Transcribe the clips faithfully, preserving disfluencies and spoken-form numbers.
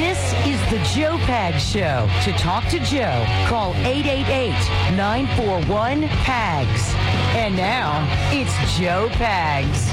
This is the Joe Pags Show. To talk to Joe, call eight eight eight, nine four one, P A G S. And now, it's Joe Pags.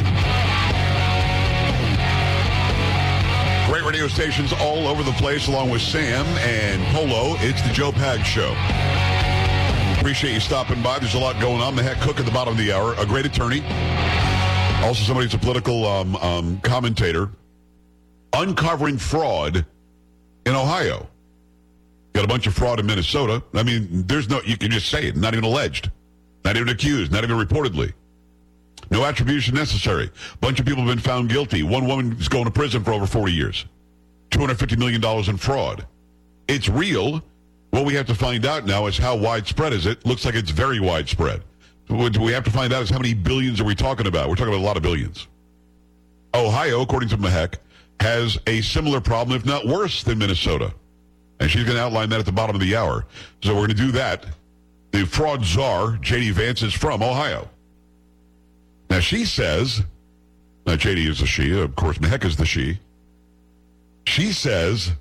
Great radio stations all over the place, along with Sam and Polo. It's the Joe Pags Show. Appreciate you stopping by. There's a lot going on. The head cook at the bottom of the hour, a great attorney. Also somebody who's a political um, um, commentator. Uncovering fraud in Ohio. Got a bunch of fraud in Minnesota. I mean, there's no, you can just say it, not even alleged, not even accused, not even reportedly. No attribution necessary. Bunch of people have been found guilty. One woman is going to prison for over forty years. two hundred fifty million dollars in fraud. It's real. What we have to find out now is how widespread is it. Looks like it's very widespread. What we have to find out is how many billions are we talking about? We're talking about a lot of billions. Ohio, according to Mahek, has a similar problem, if not worse, than Minnesota. And she's going to outline that at the bottom of the hour. So we're going to do that. The fraud czar, J D Vance, is from Ohio. Now, she says, now J D is a she, of course, Mahek is the she. She says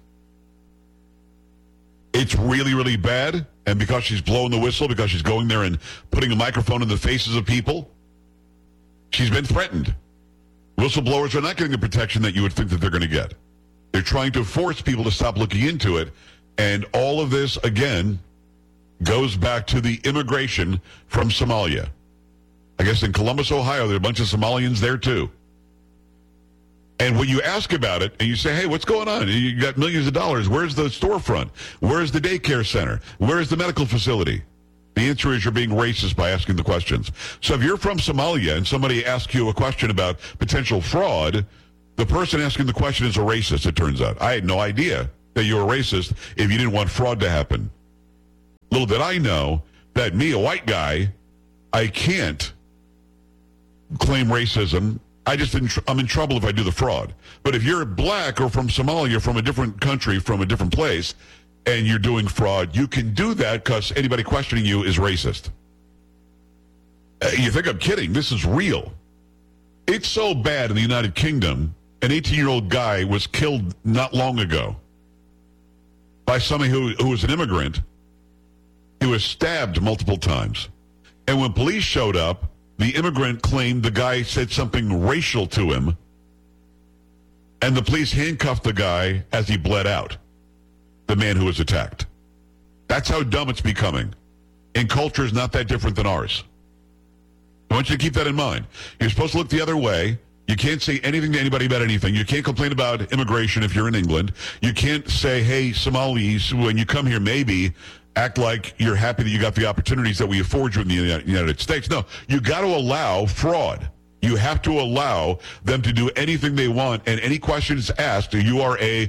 it's really, really bad, and because she's blowing the whistle, because she's going there and putting a microphone in the faces of people, she's been threatened. Whistleblowers are not getting the protection that you would think that they're going to get. They're trying to force people to stop looking into it, and all of this, again, goes back to the immigration from Somalia. I guess in Columbus, Ohio, there are a bunch of Somalians there, too. And when you ask about it, and you say, hey, what's going on? You got millions of dollars. Where's the storefront? Where's the daycare center? Where's the medical facility? The answer is you're being racist by asking the questions. So if you're from Somalia and somebody asks you a question about potential fraud, the person asking the question is a racist, it turns out. I had no idea that you were a racist if you didn't want fraud to happen. Little did I know that me, a white guy, I can't claim racism. I just in tr- I'm in trouble if I do the fraud. But if you're black or from Somalia, from a different country, from a different place, and you're doing fraud, you can do that because anybody questioning you is racist. Uh, you think I'm kidding? This is real. It's so bad in the United Kingdom, an eighteen-year-old guy was killed not long ago by somebody who, who was an immigrant. He was stabbed multiple times. And when police showed up, the immigrant claimed the guy said something racial to him, and the police handcuffed the guy as he bled out, the man who was attacked. That's how dumb it's becoming. And culture is not that different than ours. I want you to keep that in mind. You're supposed to look the other way. You can't say anything to anybody about anything. You can't complain about immigration if you're in England. You can't say, hey, Somalis, when you come here, maybe act like you're happy that you got the opportunities that we afford you in the United States. No, you got to allow fraud. You have to allow them to do anything they want, and any questions asked, you are a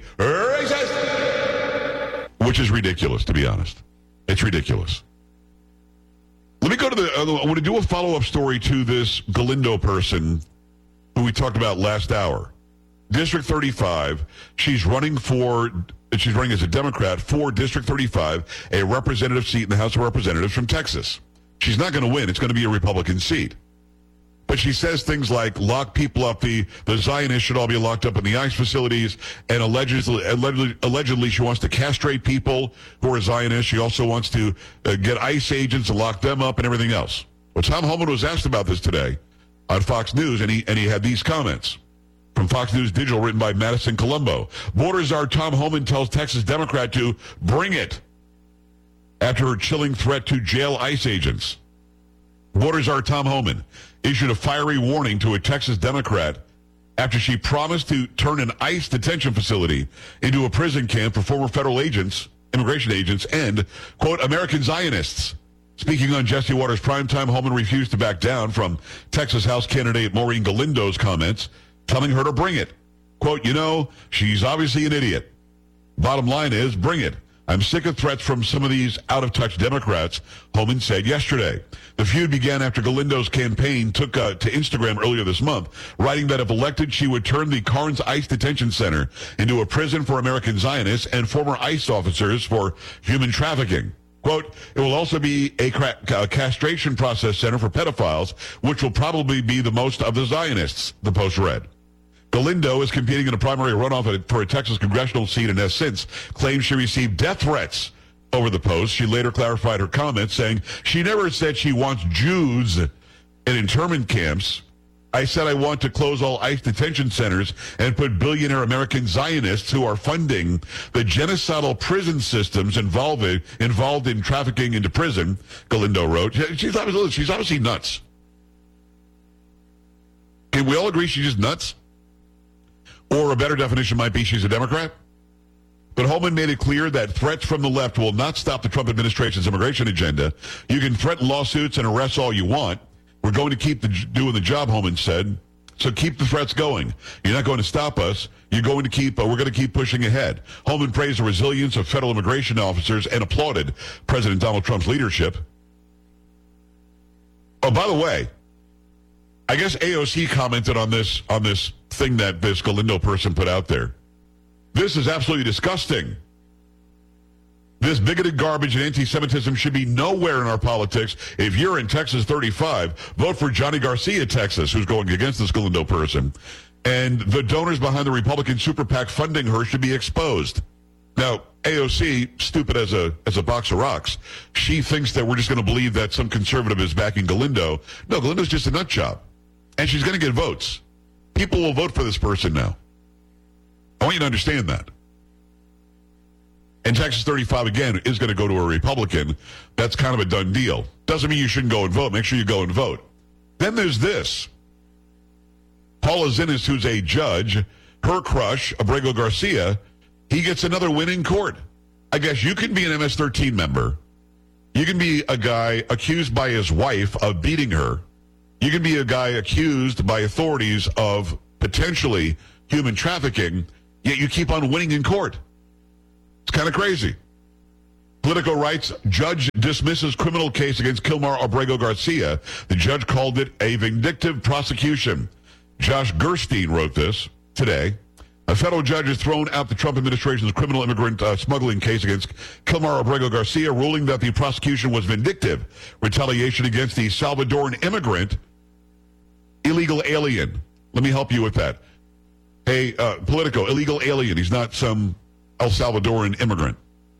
racist, which is ridiculous, to be honest. It's ridiculous. Let me go to the, uh, I want to do a follow-up story to this Galindo person who we talked about last hour. District thirty-five, she's running for, she's running as a Democrat for District thirty-five, a representative seat in the House of Representatives from Texas. She's not going to win. It's going to be a Republican seat. But she says things like lock people up, the, the Zionists should all be locked up in the ICE facilities, and allegedly, allegedly, allegedly she wants to castrate people who are Zionists. She also wants to uh, get ICE agents and lock them up and everything else. Well, Tom Homan was asked about this today on Fox News, and he, and he had these comments. From Fox News Digital, written by Madison Colombo. Border czar Tom Homan tells Texas Democrat to bring it after her chilling threat to jail ICE agents. Border czar Tom Homan issued a fiery warning to a Texas Democrat after she promised to turn an ICE detention facility into a prison camp for former federal agents, immigration agents, and, quote, American Zionists. Speaking on Jesse Waters' Primetime, Homan refused to back down from Texas House candidate Maureen Galindo's comments, telling her to bring it. Quote, you know, she's obviously an idiot. Bottom line is, bring it. I'm sick of threats from some of these out-of-touch Democrats, Homan said yesterday. The feud began after Galindo's campaign took uh, to Instagram earlier this month, writing that if elected, she would turn the Carnes ICE Detention Center into a prison for American Zionists and former ICE officers for human trafficking. Quote, it will also be a, cra- a castration process center for pedophiles, which will probably be the most of the Zionists, the Post read. Galindo is competing in a primary runoff for a Texas congressional seat and has since claimed she received death threats over the post. She later clarified her comments, saying she never said she wants Jews in internment camps. I said I want to close all ICE detention centers and put billionaire American Zionists who are funding the genocidal prison systems involved, involved in trafficking into prison, Galindo wrote. She's obviously, she's obviously nuts. Can we all agree she's just nuts? Or a better definition might be she's a Democrat? But Holman made it clear that threats from the left will not stop the Trump administration's immigration agenda. You can threaten lawsuits and arrests all you want. We're going to keep the, doing the job, Holman said. So keep the threats going. You're not going to stop us. You're going to keep, uh, we're going to keep pushing ahead. Holman praised the resilience of federal immigration officers and applauded President Donald Trump's leadership. Oh, by the way, I guess A O C commented on this, on this thing that this Galindo person put out there. This is absolutely disgusting. This bigoted garbage and anti-Semitism should be nowhere in our politics. If you're in Texas thirty-five, vote for Johnny Garcia, Texas, who's going against this Galindo person. And the donors behind the Republican super PAC funding her should be exposed. Now, A O C, stupid as a as a box of rocks, she thinks that we're just going to believe that some conservative is backing Galindo. No, Galindo's just a nut job. And she's going to get votes. People will vote for this person now. I want you to understand that. And Texas thirty-five, again, is going to go to a Republican. That's kind of a done deal. Doesn't mean you shouldn't go and vote. Make sure you go and vote. Then there's this. Paula Zinnes, who's a judge, her crush, Abrego Garcia, he gets another win in court. I guess you can be an M S thirteen member. You can be a guy accused by his wife of beating her. You can be a guy accused by authorities of potentially human trafficking, yet you keep on winning in court. It's kind of crazy. Politico writes, judge dismisses criminal case against Kilmar Abrego Garcia. The judge called it a vindictive prosecution. Josh Gerstein wrote this today. A federal judge has thrown out the Trump administration's criminal immigrant uh, smuggling case against Kilmar Abrego Garcia, ruling that the prosecution was vindictive retaliation against the Salvadoran immigrant, illegal alien. Let me help you with that. Hey, uh, Politico, illegal alien. He's not some El Salvadoran immigrant.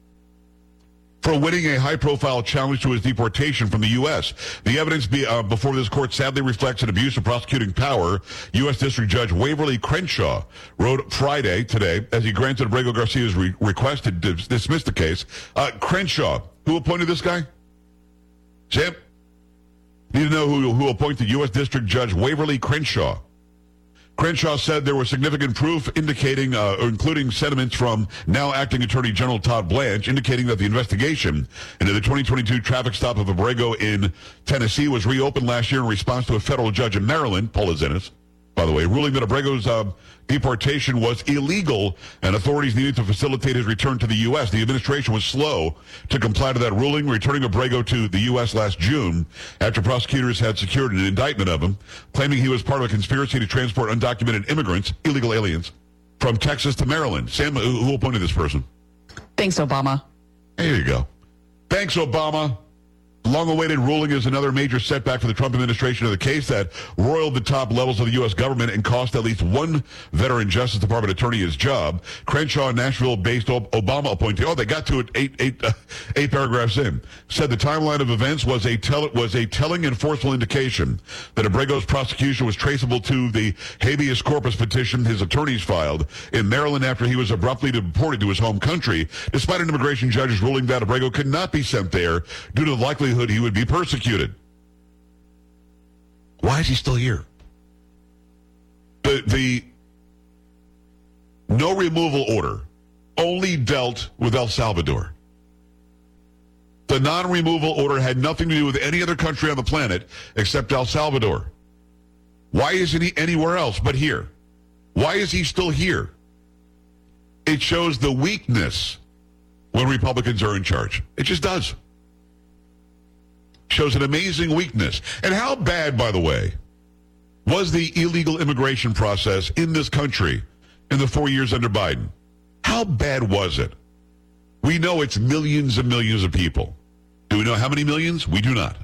For winning a high-profile challenge to his deportation from the U S. The evidence be, uh, before this court sadly reflects an abuse of prosecuting power. U S. District Judge Waverly Crenshaw wrote Friday, today, as he granted Abrego Garcia's re- request to dis- dismiss the case. Uh, Crenshaw, who appointed this guy? Sam? Need to know who, who appointed U S. District Judge Waverly Crenshaw. Crenshaw said there was significant proof indicating, uh, including sentiments from now acting Attorney General Todd Blanche, indicating that the investigation into the twenty twenty-two traffic stop of Abrego in Tennessee was reopened last year in response to a federal judge in Maryland, Paula Zinnes, by the way, ruling that Abrego's uh, deportation was illegal and authorities needed to facilitate his return to the U S. The administration was slow to comply to that ruling, returning Abrego to the U S last June after prosecutors had secured an indictment of him, claiming he was part of a conspiracy to transport undocumented immigrants, illegal aliens, from Texas to Maryland. Sam, who appointed this person? Thanks, Obama. There you go. Thanks, Obama. Long-awaited ruling is another major setback for the Trump administration of the case that roiled the top levels of the U S government and cost at least one veteran Justice Department attorney his job. Crenshaw, Nashville-based Obama appointee, oh, they got to it eight, eight, uh, eight paragraphs in, said the timeline of events was a, tell, was a telling and forceful indication that Abrego's prosecution was traceable to the habeas corpus petition his attorneys filed in Maryland after he was abruptly deported to his home country, despite an immigration judge's ruling that Abrego could not be sent there due to the likelihood he would be persecuted. Why is he still here? The, the no removal order only dealt with El Salvador. The non-removal order had nothing to do with any other country on the planet except El Salvador. Why isn't he anywhere else but here? Why is he still here? It shows the weakness when Republicans are in charge. It just does. Shows an amazing weakness. And how bad, by the way, was the illegal immigration process in this country in the four years under Biden? How bad was it? We know it's millions and millions of people. Do we know how many millions? We do not.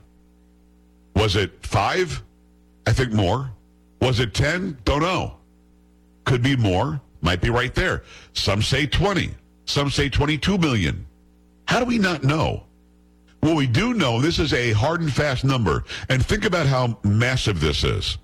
Was it five? I think more. Was it ten? Don't know. Could be more. Might be right there. Some say twenty. Some say twenty-two million. How do we not know? Well, we do know this is a hard and fast number. And think about how massive this is.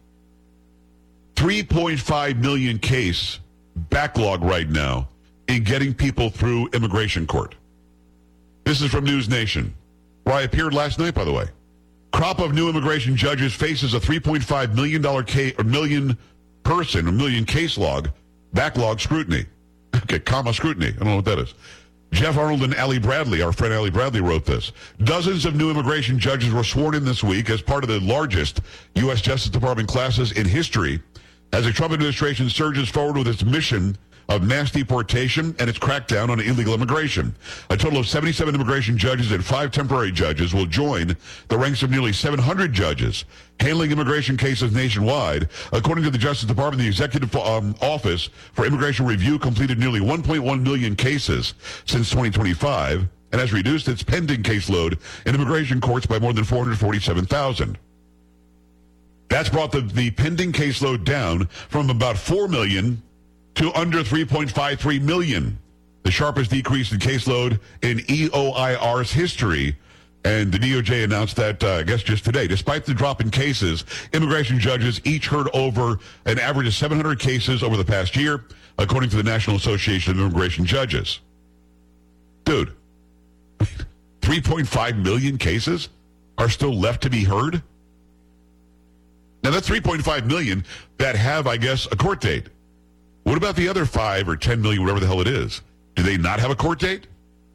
three point five million case backlog right now in getting people through immigration court. This is from News Nation, where I appeared last night, by the way. Crop of new immigration judges faces a three point five million dollars case, or million person, a million case log, backlog scrutiny. Okay, comma scrutiny. I don't know what that is. Jeff Arnold and Allie Bradley, our friend Allie Bradley, wrote this. Dozens of new immigration judges were sworn in this week as part of the largest U S Justice Department classes in history as the Trump administration surges forward with its mission of mass deportation and its crackdown on illegal immigration. A total of seventy-seven immigration judges and five temporary judges will join the ranks of nearly seven hundred judges handling immigration cases nationwide. According to the Justice Department, the Executive um, Office for Immigration Review completed nearly one point one million cases since twenty twenty-five and has reduced its pending caseload in immigration courts by more than four hundred forty-seven thousand. That's brought the, the pending caseload down from about four million to under three point five three million, the sharpest decrease in caseload in E O I R's history. And the D O J announced that, uh, I guess, just today. Despite the drop in cases, immigration judges each heard over an average of seven hundred cases over the past year, according to the National Association of Immigration Judges. Dude, three point five million cases are still left to be heard? Now, that's three point five million that have, I guess, a court date. What about the other five or ten million, whatever the hell it is? Do they not have a court date?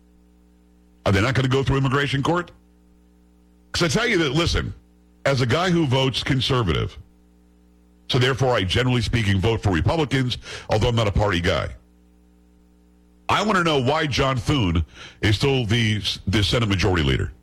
Are they not going to go through immigration court? Because I tell you that, listen, as a guy who votes conservative, so therefore I generally speaking vote for Republicans, although I'm not a party guy. I want to know why John Thune is still the, the Senate Majority Leader.